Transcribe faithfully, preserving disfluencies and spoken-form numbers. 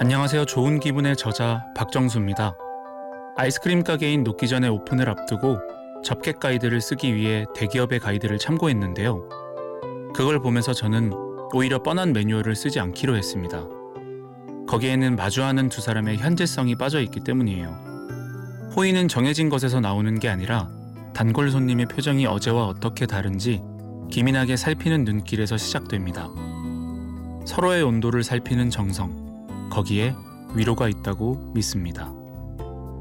안녕하세요. 좋은 기분의 저자 박정수입니다. 아이스크림 가게인 녹기전의 오픈을 앞두고 접객 가이드를 쓰기 위해 대기업의 가이드를 참고했는데요. 그걸 보면서 저는 오히려 뻔한 매뉴얼을 쓰지 않기로 했습니다. 거기에는 마주하는 두 사람의 현재성이 빠져있기 때문이에요. 호의는 정해진 것에서 나오는 게 아니라 단골 손님의 표정이 어제와 어떻게 다른지 기민하게 살피는 눈길에서 시작됩니다. 서로의 온도를 살피는 정성, 거기에 위로가 있다고 믿습니다.